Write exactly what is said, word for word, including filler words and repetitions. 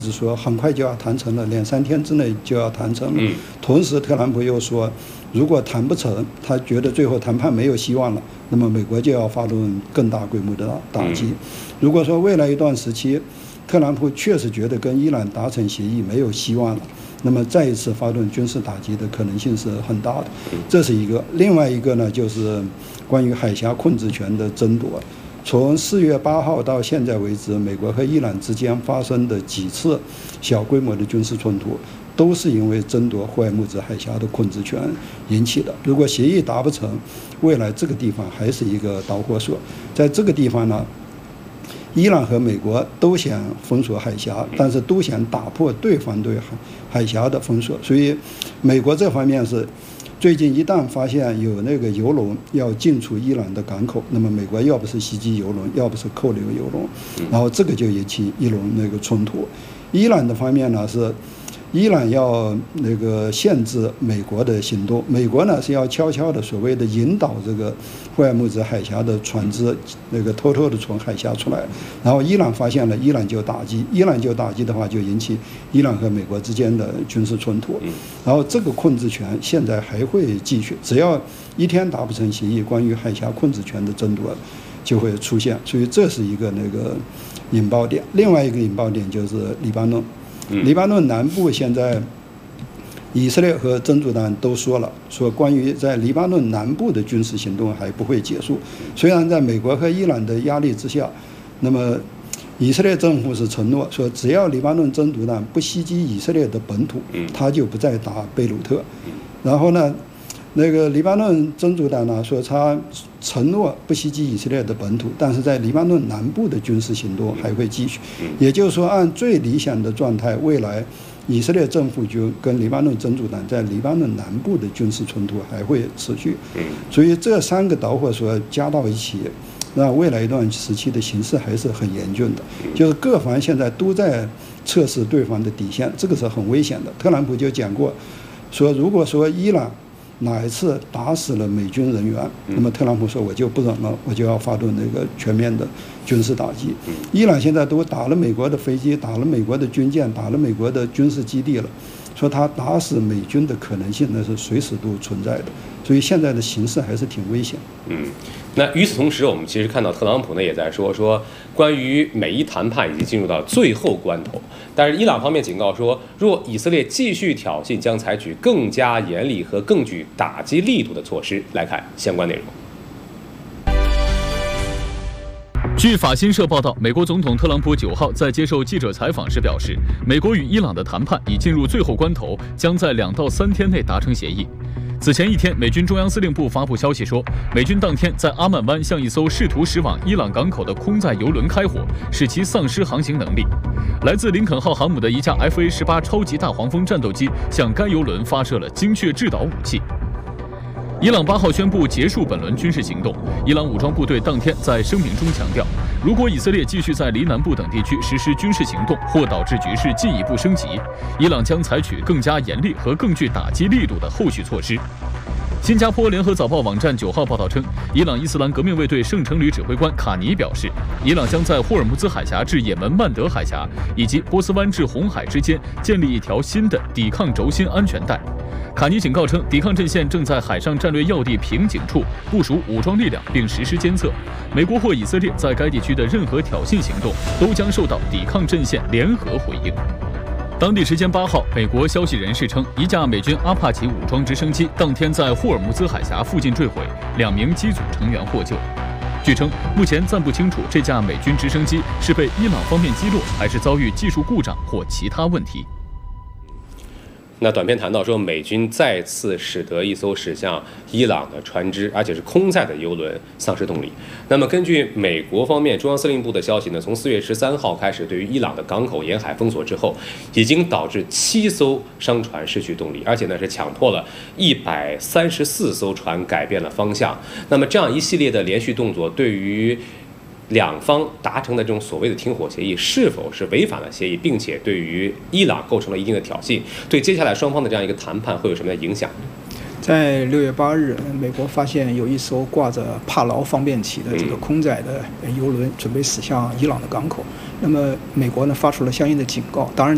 是说很快就要谈成了，两三天之内就要谈成了。 嗯、 同时，特朗普又说，如果谈不成，他觉得最后谈判没有希望了，那么美国就要发动更大规模的打击。 嗯、 如果说未来一段时期，特朗普确实觉得跟伊朗达成协议没有希望了，那么再一次发动军事打击的可能性是很大的。这是一个。另外一个呢，就是关于海峡控制权的争夺。从四月八号到现在为止，美国和伊朗之间发生的几次小规模的军事冲突，都是因为争夺霍尔木兹海峡的控制权引起的。如果协议达不成，未来这个地方还是一个导火索。在这个地方呢，伊朗和美国都想封锁海峡，但是都想打破对方对海海峡的封锁。所以，美国这方面是。最近一旦发现有那个油轮要进出伊朗的港口，那么美国要不是袭击油轮，要不是扣留油轮，然后这个就引起一轮那个冲突。伊朗的方面呢是，伊朗要那个限制美国的行动，美国呢是要悄悄的所谓的引导这个霍尔木兹海峡的船只那个偷偷的从海峡出来，然后伊朗发现了，伊朗就打击，伊朗就打击的话就引起伊朗和美国之间的军事冲突，然后这个控制权现在还会继续，只要一天达不成协议，关于海峡控制权的争夺就会出现，所以这是一个那个引爆点。另外一个引爆点就是黎巴嫩。黎巴嫩南部现在，以色列和真主党都说了，说关于在黎巴嫩南部的军事行动还不会结束。虽然在美国和伊朗的压力之下，那么以色列政府是承诺说，只要黎巴嫩真主党不袭击以色列的本土，他就不再打贝鲁特。然后呢，那个黎巴嫩真主党呢说，他承诺不袭击以色列的本土，但是在黎巴嫩南部的军事行动还会继续。也就是说，按最理想的状态，未来以色列政府就跟黎巴嫩真主党在黎巴嫩南部的军事冲突还会持续。所以这三个导火索加到一起，那未来一段时期的形势还是很严峻的。就是各方现在都在测试对方的底线，这个是很危险的。特朗普就讲过，说如果说伊朗哪一次打死了美军人员，那么特朗普说我就不忍了，我就要发动那个全面的军事打击。伊朗现在都打了美国的飞机，打了美国的军舰，打了美国的军事基地了，说他打死美军的可能性那是随时都存在的，所以现在的形势还是挺危险。 嗯，那与此同时，我们其实看到特朗普呢也在说说关于美伊谈判已经进入到最后关头，但是伊朗方面警告说，若以色列继续挑衅，将采取更加严厉和更具打击力度的措施。来看相关内容。 据法新社报道，美国总统特朗普九号在接受记者采访时表示，美国与伊朗的谈判已进入最后关头，将在两到三天内达成协议。此前一天，美军中央司令部发布消息说，美军当天在阿曼湾向一艘试图驶往伊朗港口的空载油轮开火，使其丧失航行能力。来自林肯号航母的一架 F A 十八 超级大黄蜂战斗机向该油轮发射了精确制导武器。伊朗八号宣布结束本轮军事行动。伊朗武装部队当天在声明中强调，如果以色列继续在黎南部等地区实施军事行动，或导致局势进一步升级，伊朗将采取更加严厉和更具打击力度的后续措施。新加坡联合早报网站九号报道称，伊朗伊斯兰革命卫队圣城旅指挥官卡尼表示，伊朗将在霍尔木兹海峡至也门曼德海峡以及波斯湾至红海之间建立一条新的抵抗轴心安全带。卡尼警告称，抵抗阵线正在海上战略要地瓶颈处部署武装力量并实施监测，美国或以色列在该地区的任何挑衅行动都将受到抵抗阵线联合回应。当地时间八号，美国消息人士称，一架美军阿帕奇武装直升机当天在霍尔木兹海峡附近坠毁，两名机组成员获救。据称，目前暂不清楚这架美军直升机是被伊朗方面击落，还是遭遇技术故障或其他问题。 那短片谈到说，美军再次使得一艘驶向伊朗的船只，而且是空载的油轮丧失动力。那么根据美国方面中央司令部的消息呢，从四月十三号开始，对于伊朗的港口沿海封锁之后，已经导致七艘商船失去动力，而且呢是强迫了一百三十四艘船改变了方向。那么这样一系列的连续动作，对于两方达成的这种所谓的停火协议是否是违反了协议，并且对于伊朗构成了一定的挑衅，对接下来双方的这样一个谈判会有什么样的影响？ 在六月八日，美国发现有一艘挂着帕劳方便旗的这个空载的油轮准备驶向伊朗的港口。那么美国呢发出了相应的警告。当然，